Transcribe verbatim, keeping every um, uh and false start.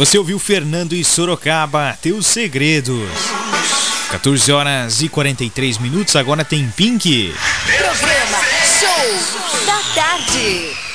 Você ouviu Fernando e Sorocaba, Teus Segredos. quatorze horas e quarenta e três minutos, agora tem Pink. Programa Show da Tarde.